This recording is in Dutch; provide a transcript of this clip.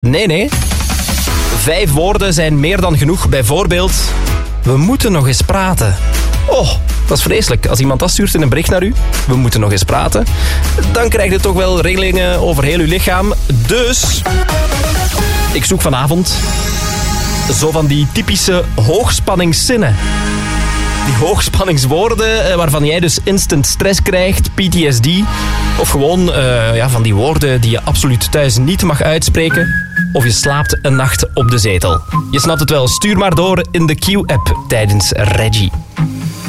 Nee. 5 woorden zijn meer dan genoeg. Bijvoorbeeld, we moeten nog eens praten. Oh, dat is vreselijk. Als iemand dat stuurt in een bericht naar u, we moeten nog eens praten, dan krijg je toch wel rillingen over heel uw lichaam. Dus, ik zoek vanavond zo van die typische hoogspanningszinnen. Die hoogspanningswoorden waarvan jij dus instant stress krijgt, PTSD. Of gewoon van die woorden die je absoluut thuis niet mag uitspreken. Of je slaapt een nacht op de zetel. Je snapt het wel, stuur maar door in de Q-app tijdens Reggie.